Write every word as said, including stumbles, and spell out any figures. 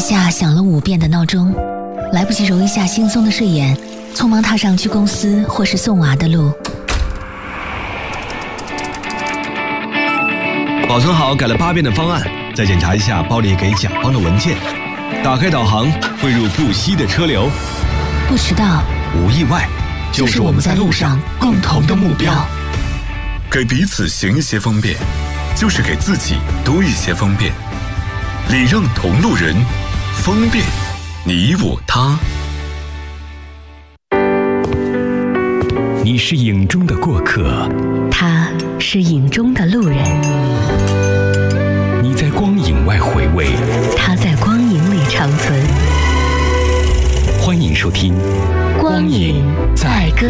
下响了五遍的闹钟，来不及揉一下惺忪的睡眼，匆忙踏上去公司或是送娃的路。 保存好改了八遍的方案，再检查一下包里给甲方的文件。打开导航，汇入不息的车流。 不迟到， 无意外，就是我们在路上共同的目标。 给彼此行一些方便，就是给自己多一些方便。礼让同路人，方便你我他。 你是影中的过客， 他是影中的路人。 你在光影外回味， 他在光影里长存。 欢迎收听光影在歌。